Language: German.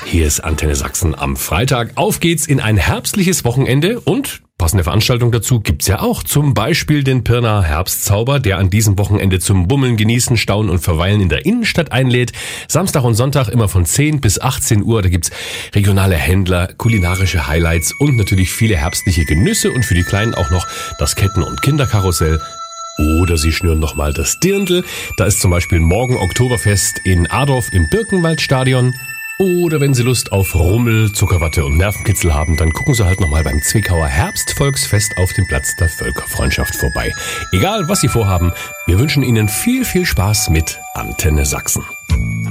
Hier ist Antenne Sachsen am Freitag. Auf geht's in ein herbstliches Wochenende und passende Veranstaltung dazu gibt's ja auch. Zum Beispiel den Pirna Herbstzauber, der an diesem Wochenende zum Bummeln, Genießen, Staunen und Verweilen in der Innenstadt einlädt. Samstag und Sonntag immer von 10 bis 18 Uhr. Da gibt's regionale Händler, kulinarische Highlights und natürlich viele herbstliche Genüsse und für die Kleinen auch noch das Ketten- und Kinderkarussell. Oder sie schnüren nochmal das Dirndl. Da ist zum Beispiel morgen Oktoberfest in Adorf im Birkenwaldstadion. Oder wenn Sie Lust auf Rummel, Zuckerwatte und Nervenkitzel haben, dann gucken Sie halt nochmal beim Zwickauer Herbstvolksfest auf dem Platz der Völkerfreundschaft vorbei. Egal, was Sie vorhaben, wir wünschen Ihnen viel, viel Spaß mit Antenne Sachsen.